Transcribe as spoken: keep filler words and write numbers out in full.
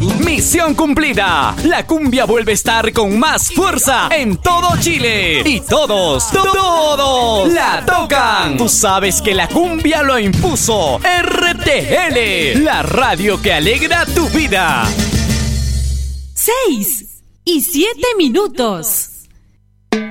Misión cumplida. La cumbia vuelve a estar con más fuerza en todo Chile. Y todos, todos la tocan. Tú sabes que la cumbia lo impuso R T L, la radio que alegra tu vida. Seis y siete minutos.